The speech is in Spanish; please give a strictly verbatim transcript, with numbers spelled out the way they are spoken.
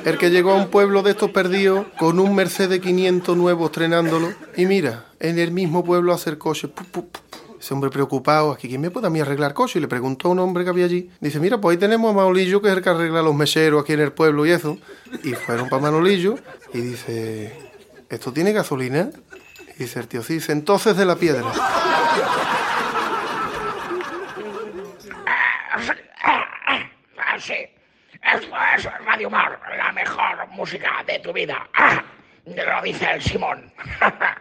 El que llegó a un pueblo de estos perdidos con un Mercedes quinientos nuevo estrenándolo y mira, en el mismo pueblo hacer coche. Pu, pu, pu, pu. Ese hombre preocupado, ¿aquí quién me puede a mí arreglar coche? Y le preguntó a un hombre que había allí. Dice, mira, pues ahí tenemos a Manolillo, que es el que arregla los meseros aquí en el pueblo y eso. Y fueron para Manolillo y dice, ¿esto tiene gasolina? Y dice el tío, sí, dice, entonces de la piedra. Sí, esto es Radio Mar, la mejor música de tu vida. Lo dice el Simón.